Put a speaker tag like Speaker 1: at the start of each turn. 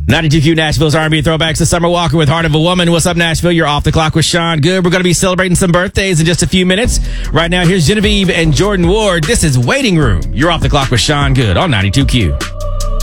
Speaker 1: 92Q Nashville's R&B throwbacks to Summer Walker with Heart of a Woman. What's up, Nashville? You're off the clock with Sean Good. We're going to be celebrating some birthdays in just a few minutes. Right now, here's Genevieve and Jordan Ward. This is Waiting Room. You're off the clock with Sean Good on 92Q.